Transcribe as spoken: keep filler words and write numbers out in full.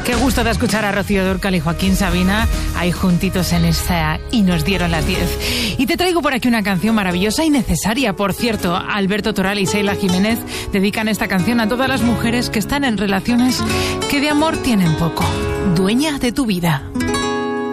Qué gusto de escuchar a Rocío Dúrcal y Joaquín Sabina ahí juntitos en esta y nos dieron las diez. Y te traigo por aquí una canción maravillosa y necesaria, por cierto. Alberto Toral y Sheila Jiménez dedican esta canción a todas las mujeres que están en relaciones que de amor tienen poco. Dueña de tu vida.